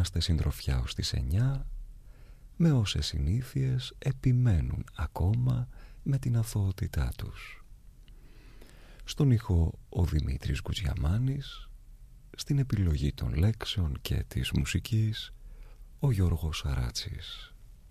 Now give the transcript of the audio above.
είμαστε συντροφιά ως τις 9, με όσες συνήθειες επιμένουν ακόμα με την αθωότητά τους. Στον ήχο ο Δημήτρης Γκουτζιαμάνης, στην επιλογή των λέξεων και της μουσικής ο Γιώργος Σαράτσης.